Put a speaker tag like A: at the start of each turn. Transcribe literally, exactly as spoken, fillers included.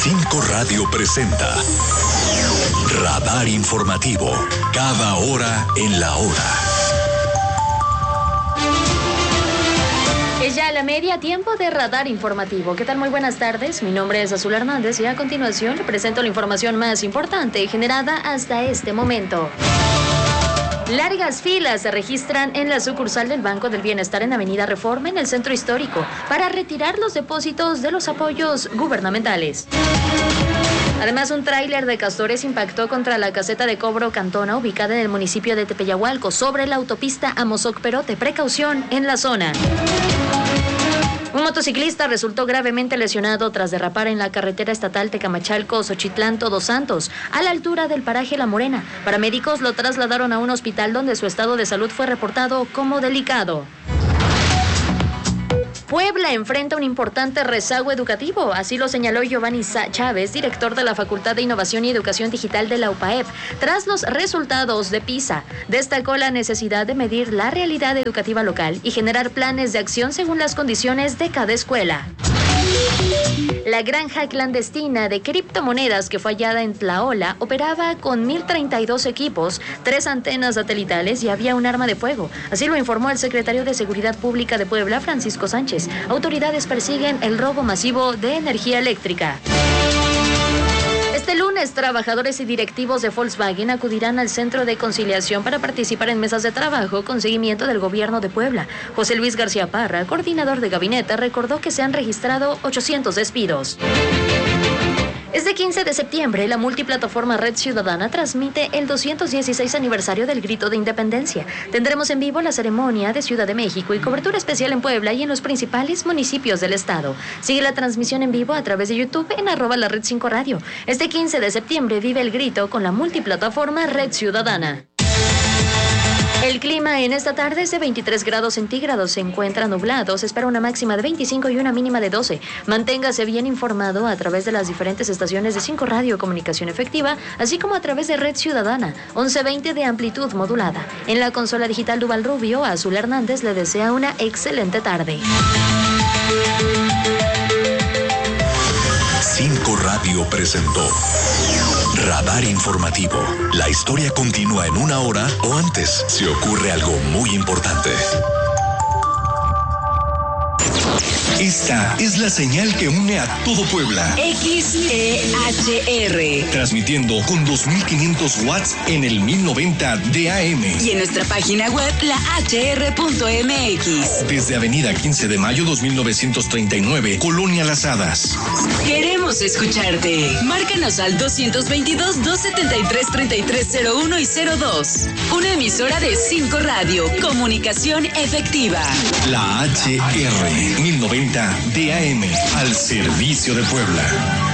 A: cinco Radio presenta Radar Informativo, cada hora en la hora.
B: Es ya la media tiempo de Radar Informativo. ¿Qué tal? Muy buenas tardes. Mi nombre es Azul Hernández y a continuación le presento la información más importante generada hasta este momento. Largas filas se registran en la sucursal del Banco del Bienestar en Avenida Reforma, en el Centro Histórico, para retirar los depósitos de los apoyos gubernamentales. Además, un tráiler de castores impactó contra la caseta de cobro Cantona, ubicada en el municipio de Tepeyahualco, sobre la autopista Amozoc-Perote. Precaución en la zona. Un motociclista resultó gravemente lesionado tras derrapar en la carretera estatal Tecamachalco-Xochitlán Todos Santos, a la altura del paraje La Morena. Paramédicos lo trasladaron a un hospital donde su estado de salud fue reportado como delicado. Puebla enfrenta un importante rezago educativo, así lo señaló Giovanni Chávez, director de la Facultad de Innovación y Educación Digital de la U P A E P, tras los resultados de PISA. Destacó la necesidad de medir la realidad educativa local y generar planes de acción según las condiciones de cada escuela. La granja clandestina de criptomonedas que fue hallada en Tlaola operaba con mil treinta y dos equipos, tres antenas satelitales y había un arma de fuego. Así lo informó el secretario de Seguridad Pública de Puebla, Francisco Sánchez. Autoridades persiguen el robo masivo de energía eléctrica. Este lunes, trabajadores y directivos de Volkswagen acudirán al Centro de Conciliación para participar en mesas de trabajo con seguimiento del gobierno de Puebla. José Luis García Parra, coordinador de gabinete, recordó que se han registrado ochocientos despidos. Este quince de septiembre, la multiplataforma Red Ciudadana transmite el doscientos dieciséis aniversario del Grito de Independencia. Tendremos en vivo la ceremonia de Ciudad de México y cobertura especial en Puebla y en los principales municipios del estado. Sigue la transmisión en vivo a través de YouTube en arroba la Red cinco Radio. Este quince de septiembre vive el grito con la multiplataforma Red Ciudadana. El clima en esta tarde es de veintitrés grados centígrados, se encuentra nublado, se espera una máxima de veinticinco y una mínima de doce. Manténgase bien informado a través de las diferentes estaciones de cinco Radio Comunicación Efectiva, así como a través de Red Ciudadana, once veinte de amplitud modulada. En la consola digital Duval Rubio, Azul Hernández le desea una excelente tarde.
A: cinco Radio presentó Radar Informativo. La historia continúa en una hora o antes si ocurre algo muy importante. Esta es la señal que une a todo Puebla.
C: X E H R.
A: Transmitiendo con dos mil quinientos watts en el mil noventa de A M.
C: Y en nuestra página web, la H R punto M X.
A: Desde Avenida quince de mayo dos mil novecientos treinta y nueve, Colonia Las Hadas.
C: Queremos escucharte. Márcanos al dos dos dos, dos siete tres, tres tres cero uno y cero dos. Una emisora de cinco Radio. Comunicación efectiva.
A: La H R mil noventa de A M al servicio de Puebla.